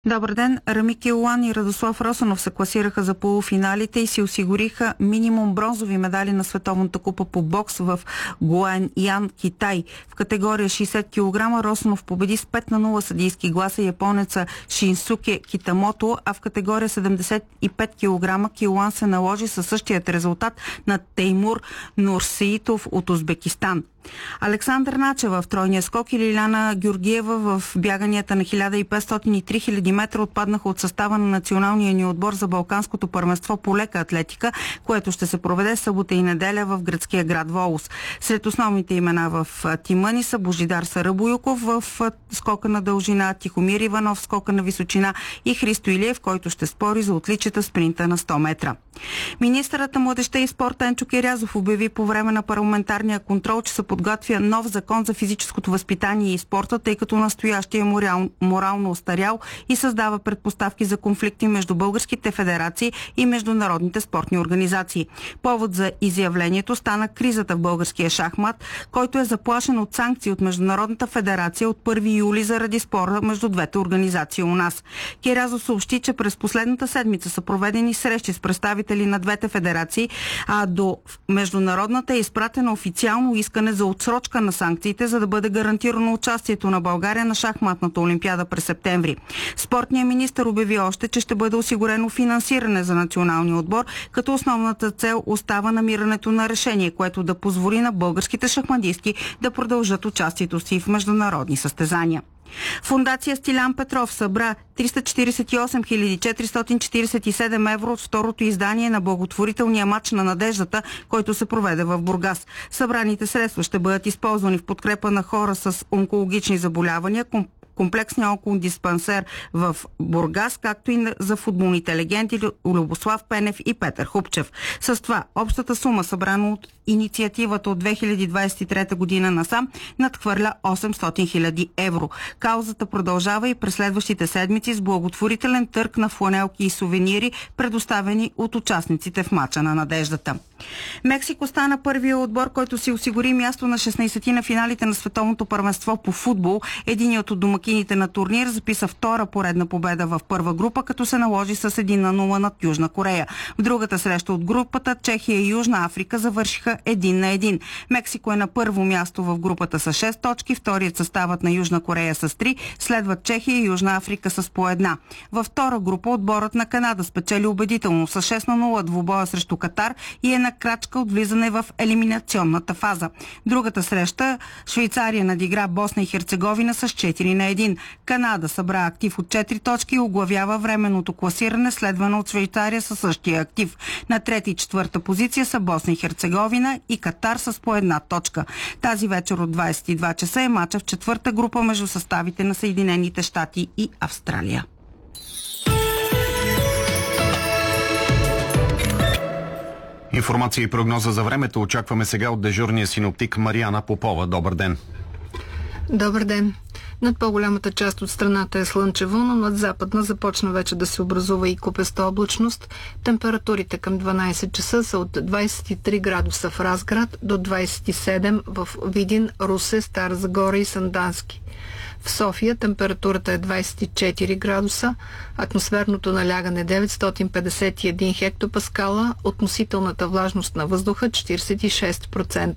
Добър ден! Рами Килуан и Радослав Росанов се класираха за полуфиналите и си осигуриха минимум бронзови медали на Световната купа по бокс в Гуанъян, Китай. В категория 60 кг Росанов победи с 5-0 съдийски гласа японеца Шинсуке Китамото, а в категория 75 кг Килуан се наложи със същият резултат на Теймур Нурсеитов от Узбекистан. Александър Начева в тройния скок и Лиляна Георгиева в бяганията на 1500 и 3000 метра отпаднаха от състава на националния ни отбор за Балканското първенство по лека атлетика, което ще се проведе събота и неделя в гръцкия град Волос. Сред основните имена в тима ни са Божидар Сарабоюков в скока на дължина, Тихомир Иванов в скока на височина и Христо Илиев, който ще спори за отличията в спринта на 100 метра. Министърът на младежта и спорта Енчо Кирязов обяви по време на парламентарния контрол, че се подготвя нов закон за физическото възпитание и спорта, тъй като настоящия е морално остарял и създава предпоставки за конфликти между българските федерации и международните спортни организации. Повод за изявлението стана кризата в българския шахмат, който е заплашен от санкции от Международната федерация от 1 юли заради спора между двете организации у нас. Кирязов съобщи, че през последната седмица са проведени срещи с представители на двете федерации, а до Международната е изпратено официално искане за отсрочка на санкциите, за да бъде гарантирано участието на България на шахматната олимпиада през септември. Спортният министър обяви още, че ще бъде осигурено финансиране за националния отбор, като основната цел остава намирането на решение, което да позволи на българските шахматисти да продължат участието си в международни състезания. Фондация Стилян Петров събра 348 447 евро от второто издание на благотворителния мач на надеждата, който се проведе в Бургас. Събраните средства ще бъдат използвани в подкрепа на хора с онкологични заболявания, комплексния онкодиспансер в Бургас, както и за футболните легенди Любослав Пенев и Петър Хупчев. С това общата сума, събрана от инициативата от 2023 година насам, надхвърля 800 000 евро. Каузата продължава и през следващите седмици с благотворителен търг на фланелки и сувенири, предоставени от участниците в мача на надеждата. Мексико стана първият отбор, който си осигури място на 16-ти на финалите на Световното първенство по футбол. Единият от домакините на турнир записа втора поредна победа в първа група, като се наложи с 1-0 над Южна Корея. В другата среща от групата Чехия и Южна Африка завършиха 1-1. Мексико е на първо място в групата с 6 точки, вторият съставът на Южна Корея с 3, следват Чехия и Южна Африка с по 1. Във втора група отборът на Канада спечели убедително с 6-0 двубоя срещу Катар и е на крачка от влизане в елиминационната фаза. Другата среща Швейцария надигра Босна и Херцеговина с 4-1. Канада събра актив от 4 точки и оглавява временното класиране, следвано от Швейцария със същия актив. На трета и четвърта позиция са Босна и Херцеговина и Катар с по 1 точка. Тази вечер от 22 часа е мача в четвърта група между съставите на Съединените щати и Австралия. Информация и прогноза за времето очакваме сега от дежурния синоптик Мариана Попова. Добър ден! Добър ден! Над по-голямата част от страната е слънчево, но над западна започна вече да се образува и купеста облачност. Температурите към 12 часа са от 23 градуса в Разград до 27 в Видин, Русе, Стара Загора и Сандански. В София температурата е 24 градуса, атмосферното налягане 951 хектопаскала, относителната влажност на въздуха 46%.